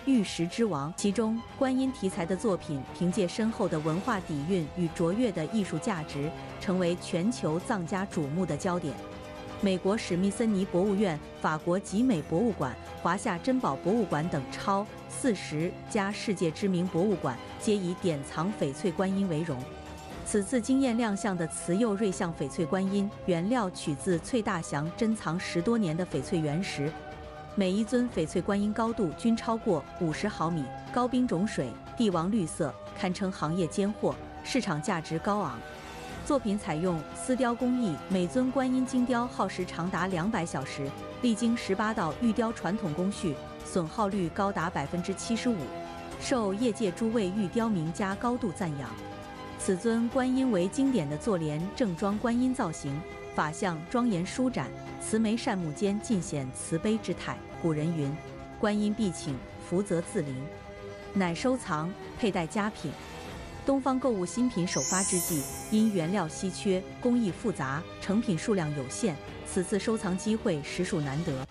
玉石之王。其中，观音题材的作品凭借深厚的文化底蕴与卓越的艺术价值，成为全球藏家瞩目的焦点。美国史密森尼博物院、法国集美博物馆、华夏珍宝博物馆等超40家世界知名博物馆皆以典藏翡翠观音为荣。此次惊艳亮相的慈幼瑞相翡翠观音，原料取自翠大祥珍藏10多年的翡翠原石，每一尊翡翠观音高度均超过50毫米，高冰种水，帝王绿色，堪称行业尖货，市场价值高昂。作品采用丝雕工艺，每尊观音精雕耗时长达200小时，历经18道玉雕传统工序，损耗率高达75%，受业界诸位玉雕名家高度赞扬。此尊观音为经典的坐莲正装观音造型，法相庄严舒展，慈眉善目间尽显慈悲之态。古人云：“观音必请，福泽自临。”乃收藏佩戴佳品。东方购物新品首发之际，因原料稀缺、工艺复杂，成品数量有限，此次收藏机会实属难得。